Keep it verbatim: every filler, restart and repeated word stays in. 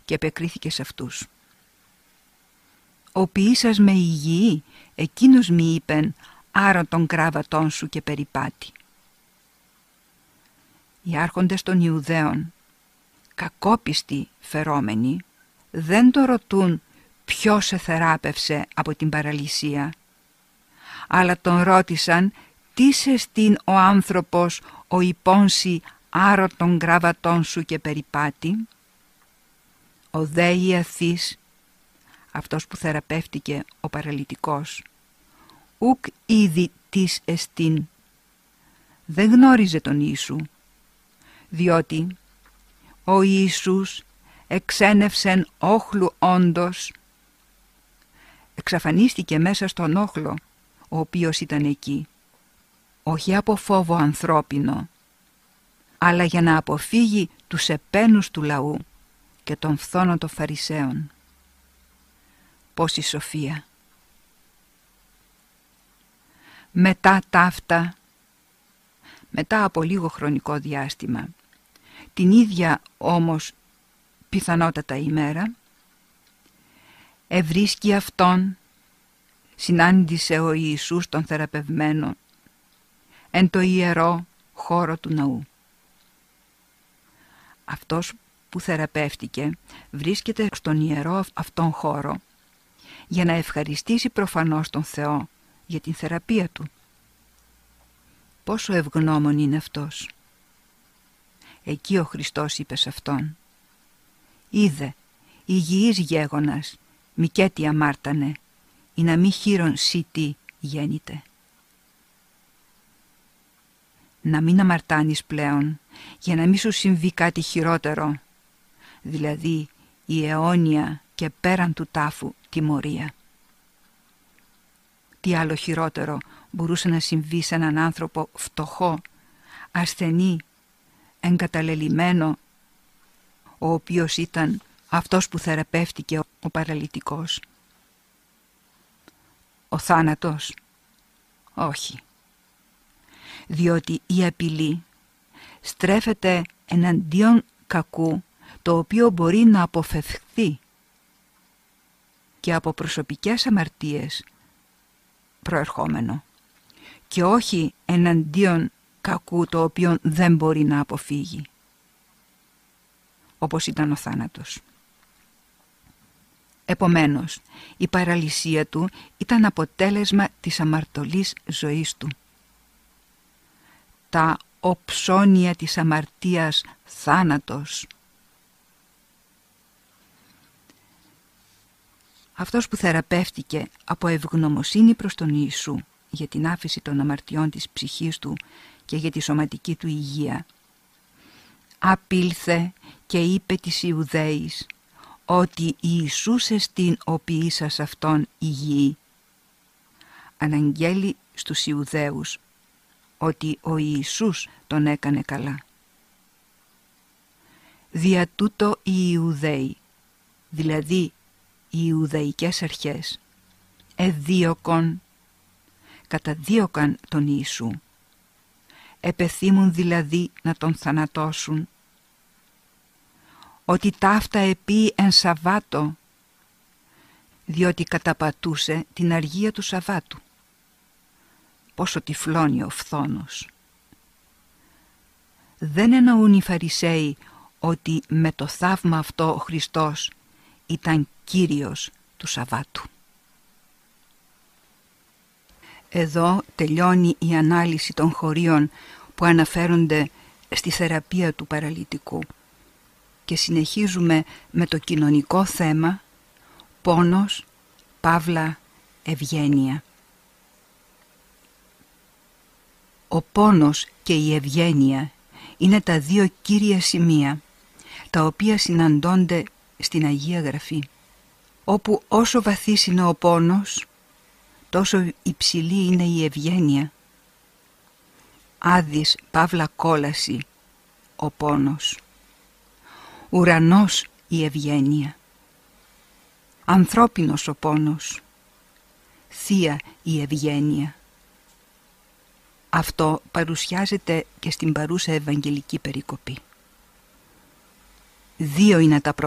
και επεκρίθηκε σε αυτούς. «Ο ποιήσας με υγιή, εκείνος μη είπεν, άρα των κράβατών σου και περιπάτη». Οι άρχοντες των Ιουδαίων, κακόπιστοι φερόμενοι, δεν το ρωτούν ποιος σε θεράπευσε από την παραλυσία, αλλά τον ρώτησαν τι σε στήν ο άνθρωπος ο υπόνσι άρο των γραβατών σου και περιπάτη. Ο δε Ιαθής, αυτός που θεραπεύτηκε ο παραλυτικός, ουκ ήδη της εστίν, δεν γνώριζε τον Ιησού, διότι ο Ιησούς εξένευσεν όχλου όντως, εξαφανίστηκε μέσα στον όχλο ο οποίος ήταν εκεί, όχι από φόβο ανθρώπινο, αλλά για να αποφύγει τους επένους του λαού και τον φθόνο των Φαρισαίων. Πόση σοφία! Μετά ταύτα, μετά από λίγο χρονικό διάστημα, την ίδια όμως πιθανότατα ημέρα, ευρίσκει αυτόν, συνάντησε ο Ιησούς τον θεραπευμένο εν το ιερό χώρο του ναού. Αυτός που θεραπεύτηκε βρίσκεται στον ιερό αυτόν χώρο για να ευχαριστήσει προφανώς τον Θεό για την θεραπεία του. Πόσο ευγνώμων είναι αυτός! Εκεί ο Χριστός είπε σε αυτόν: «Είδε, υγιής γέγονας, μικέτι αμάρτανε, ή να μη χείρον σίτι γέννηται». Να μην αμαρτάνεις πλέον, για να μην σου συμβεί κάτι χειρότερο, δηλαδή η αιώνια και πέραν του τάφου τιμωρία. Τι άλλο χειρότερο μπορούσε να συμβεί σε έναν άνθρωπο φτωχό, ασθενή, εγκαταλελειμμένο, ο οποίος ήταν αυτός που θεραπεύτηκε ο παραλυτικός? Ο θάνατος? Όχι. Διότι η απειλή στρέφεται εναντίον κακού, το οποίο μπορεί να αποφευχθεί και από προσωπικές αμαρτίες προερχόμενο, και όχι εναντίον κακού το οποίο δεν μπορεί να αποφύγει, όπως ήταν ο θάνατος. Επομένως, η παραλυσία του ήταν αποτέλεσμα της αμαρτωλής ζωής του. Τα οψώνια της αμαρτίας θάνατος. Αυτός που θεραπεύτηκε από ευγνωμοσύνη προς τον Ιησού για την άφεση των αμαρτιών της ψυχής του και για τη σωματική του υγεία, απήλθε και είπε της Ιουδαίης ότι Ιησούς εστίν ο ποιήσας αυτόν υγιή. Αναγγέλει στους Ιουδαίους ότι ο Ιησούς τον έκανε καλά. Δια τούτο οι Ιουδαίοι, δηλαδή οι Ιουδαϊκές αρχές, εδίωκον, καταδίωκαν τον Ιησού, επεθύμουν δηλαδή να τον θανατώσουν, ότι ταύτα επί εν Σαββάτο, διότι καταπατούσε την αργία του Σαββάτου. Πόσο τυφλώνει ο φθόνος! Δεν εννοούν οι Φαρισαίοι ότι με το θαύμα αυτό ο Χριστός ήταν Κύριος του Σαββάτου. Εδώ τελειώνει η ανάλυση των χωρίων που αναφέρονται στη θεραπεία του παραλυτικού και συνεχίζουμε με το κοινωνικό θέμα πόνος, παύλα, ευγένεια. Ο πόνος και η ευγένεια είναι τα δύο κύρια σημεία τα οποία συναντώνται στην Αγία Γραφή, όπου όσο βαθύς είναι ο πόνος, τόσο υψηλή είναι η ευγένεια. Άδης, παύλα, κόλαση, ο πόνος. Ουρανός η ευγένεια. Ανθρώπινος ο πόνος. Θεία η ευγένεια. Αυτό παρουσιάζεται και στην παρούσα Ευαγγελική περικοπή. Δύο είναι τα